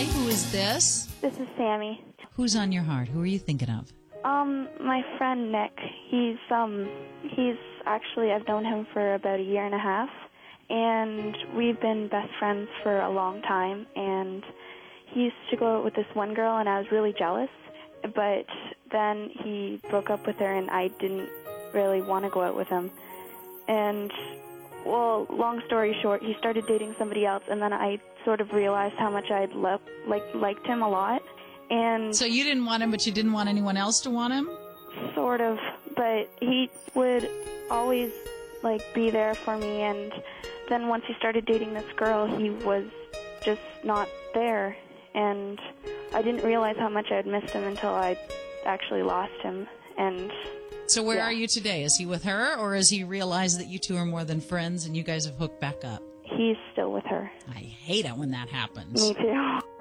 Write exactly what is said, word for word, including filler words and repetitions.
Hi, who is this? This is Sammy. Who's on your heart? Who are you thinking of? Um, my friend Nick. He's um he's actually I've known him for about a year and a half, and we've been best friends for a long time, and he used to go out with this one girl and I was really jealous, but then he broke up with her and I didn't really want to go out with him. And well, long story short, he started dating somebody else, and then I sort of realized how much I'd lo- like liked him a lot. And So you didn't want him, but you didn't want anyone else to want him? sort of, but he would always like be there for me, and then once he started dating this girl, he was just not there, and I didn't realize how much I had missed him until I actually lost him. And So where yeah. are you today? Is he with her, or has he realized that you two are more than friends and you guys have hooked back up? He's still with her. I hate it when that happens. Me too.